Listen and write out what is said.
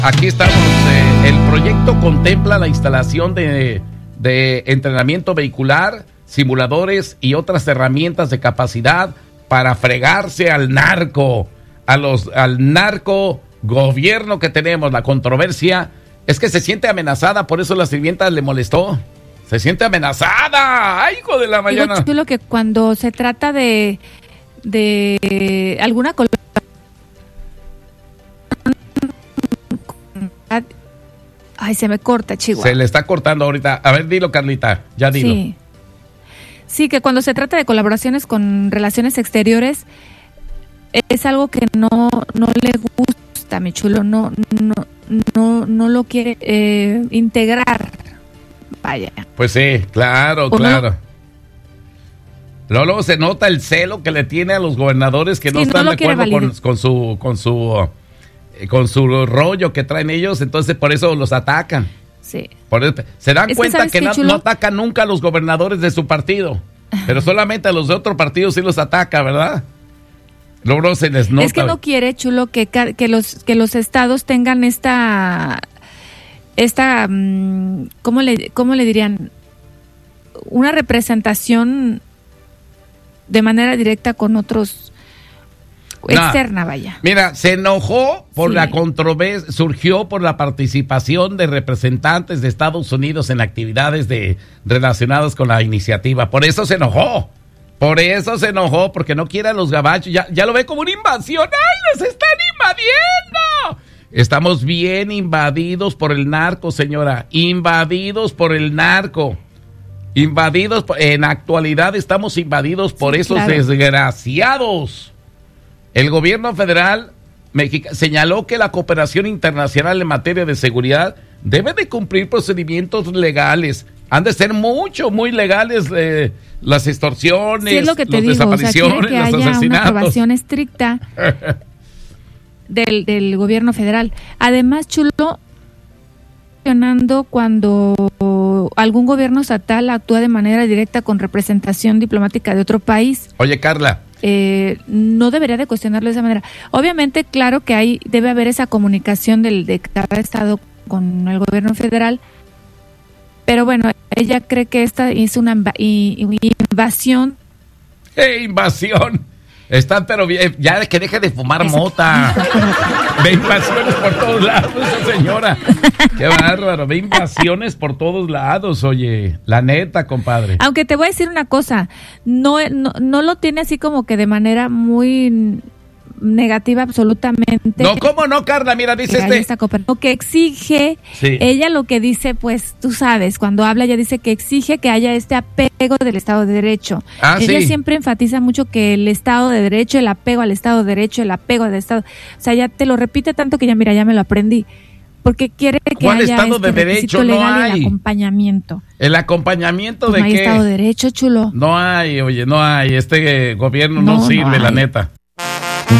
Aquí estamos. El proyecto contempla la instalación de entrenamiento vehicular, simuladores y otras herramientas de capacidad para fregarse al narco, al narco gobierno que tenemos. La controversia es que se siente amenazada, por eso la sirvienta le molestó. Se siente amenazada. ¡Ay, hijo de la mañana! Digo, chulo, que cuando se trata de alguna Ay, se me corta, Chihuahua. Se le está cortando ahorita. A ver, dilo, Carlita. Ya dilo. Sí, que cuando se trata de colaboraciones con relaciones exteriores es algo que no le gusta, mi chulo. No lo quiere integrar. Vaya. Pues sí, claro. Luego se nota el celo que le tiene a los gobernadores que no están de acuerdo con su rollo que traen ellos, entonces por eso los atacan. Sí. Se dan cuenta que no atacan nunca a los gobernadores de su partido, pero solamente a los de otro partido sí los ataca, ¿verdad? Luego se les nota. Es que no quiere, chulo, que los estados tengan esta ¿cómo le dirían? Una representación de manera directa con otros externa, vaya. Mira, se enojó por la controversia, surgió por la participación de representantes de Estados Unidos en actividades relacionadas con la iniciativa. Por eso se enojó, porque no quiere a los gabachos. Ya lo ve como una invasión. ¡Ay, nos están invadiendo! Estamos bien invadidos por el narco, señora. Invadidos por el narco. En actualidad estamos invadidos por esos desgraciados. El gobierno federal señaló que la cooperación internacional en materia de seguridad debe de cumplir procedimientos legales. Han de ser muy legales las extorsiones, es lo que te las desapariciones, o sea, que los haya asesinatos. Una aprobación estricta del gobierno federal. Además, chulo, cuando algún gobierno estatal actúa de manera directa con representación diplomática de otro país. Oye, Carla. No debería de cuestionarlo de esa manera. Obviamente, claro que debe haber esa comunicación de cada estado con el gobierno federal, pero bueno, ella cree que esta es una invasión. ¡Invasión! Están, pero bien, ya que deje de fumar mota. Ve invasiones por todos lados, esa señora. Qué bárbaro, ve invasiones por todos lados, oye. La neta, compadre. Aunque te voy a decir una cosa, no lo tiene así como que de manera muy negativa absolutamente. No, ¿cómo no, Carla? Mira, dice lo que exige, ella lo que dice, pues, tú sabes, cuando habla ella dice que exige que haya este apego del Estado de Derecho. Ella siempre enfatiza mucho que el Estado de Derecho, el apego al Estado de Derecho, el apego al Estado, o sea, ya te lo repite tanto que ya me lo aprendí. Porque quiere que haya Estado de Derecho legal no hay. El acompañamiento. ¿El acompañamiento pues de no hay qué? Estado de Derecho, chulo. No hay, oye, no hay. Este gobierno no sirve, la neta.